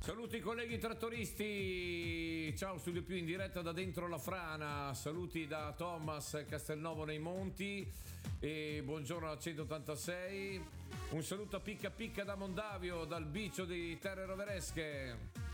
Saluti colleghi trattoristi, ciao Studio Più in diretta da dentro la frana, saluti da Thomas Castelnuovo nei Monti e buongiorno a 186, un saluto a Picca Picca da Mondavio, dal Bicio di Terre Roveresche.